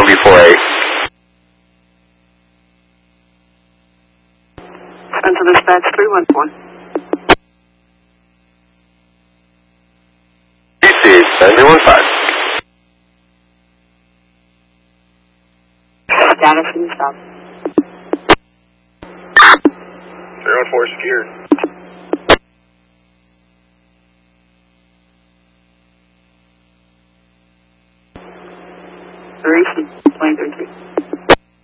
1B4A. Central Dispatch 314. DC 7315. Status in stop. 314 secured. Duration 2013.